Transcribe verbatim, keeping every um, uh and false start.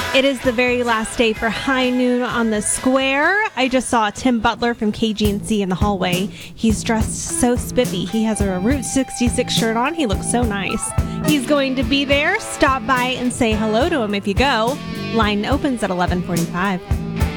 It is the very last day for High Noon on the Square. I just saw Tim Butler from K G N C in the hallway. He's dressed so spiffy. He has a Route sixty-six shirt on. He looks so nice. He's going to be there. Stop by and say hello to him if you go. Line opens at eleven forty-five.